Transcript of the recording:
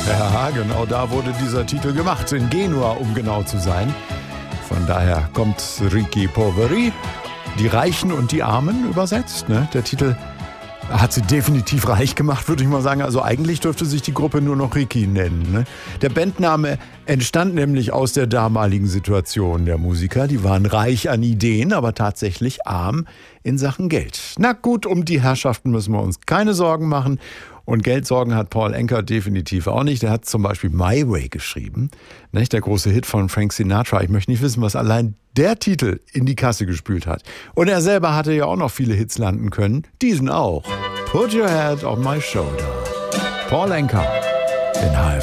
Ja, genau da wurde dieser Titel gemacht, in Genua, um genau zu sein. Von daher kommt Ricchi Poveri, die Reichen und die Armen übersetzt. Ne? Der Titel hat sie definitiv reich gemacht, würde ich mal sagen. Also eigentlich dürfte sich die Gruppe nur noch Ricchi nennen. Ne? Der Bandname entstand nämlich aus der damaligen Situation der Musiker. Die waren reich an Ideen, aber tatsächlich arm in Sachen Geld. Na gut, um die Herrschaften müssen wir uns keine Sorgen machen. Und Geldsorgen hat Paul Anka definitiv auch nicht. Der hat zum Beispiel My Way geschrieben. Nicht? Der große Hit von Frank Sinatra. Ich möchte nicht wissen, was allein der Titel in die Kasse gespült hat. Und er selber hatte ja auch noch viele Hits landen können. Diesen auch. Put Your Head on My Shoulder. Paul Anka in HFM.